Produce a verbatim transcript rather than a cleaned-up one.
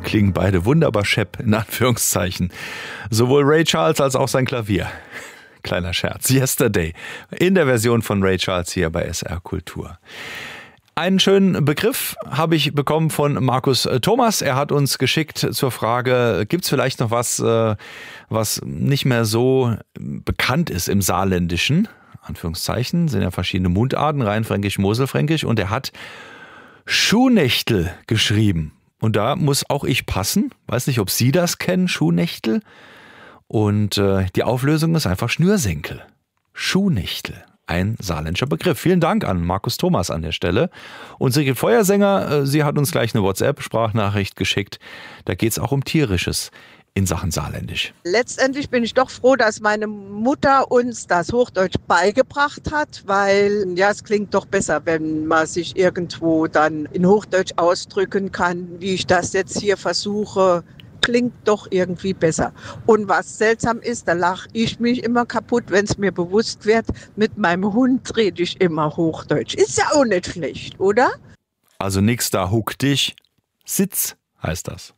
klingen beide wunderbar schepp, in Anführungszeichen. Sowohl Ray Charles als auch sein Klavier. Kleiner Scherz. Yesterday. In der Version von Ray Charles hier bei S R Kultur. Einen schönen Begriff habe ich bekommen von Markus Thomas. Er hat uns geschickt zur Frage, gibt es vielleicht noch was, was nicht mehr so bekannt ist im Saarländischen? Anführungszeichen, sind ja verschiedene Mundarten, Rheinfränkisch, Moselfränkisch. Und er hat Schuhnächtel geschrieben. Und da muss auch ich passen. Weiß nicht, ob Sie das kennen, Schuhnächtel. Und äh, die Auflösung ist einfach Schnürsenkel. Schuhnächtel. Ein saarländischer Begriff. Vielen Dank an Markus Thomas an der Stelle. Und Sigrid Feuersänger, äh, sie hat uns gleich eine WhatsApp-Sprachnachricht geschickt. Da geht es auch um Tierisches in Sachen Saarländisch. Letztendlich bin ich doch froh, dass meine Mutter uns das Hochdeutsch beigebracht hat, weil ja, es klingt doch besser, wenn man sich irgendwo dann in Hochdeutsch ausdrücken kann, wie ich das jetzt hier versuche. Klingt doch irgendwie besser. Und was seltsam ist, da lache ich mich immer kaputt, wenn es mir bewusst wird, mit meinem Hund rede ich immer Hochdeutsch. Ist ja auch nicht schlecht, oder? Also nix da, huck dich, Sitz heißt das.